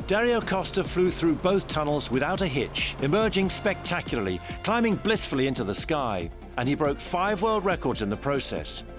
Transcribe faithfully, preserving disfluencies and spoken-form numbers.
Dario Costa flew through both tunnels without a hitch, emerging spectacularly, climbing blissfully into the sky. And he broke five world records in the process.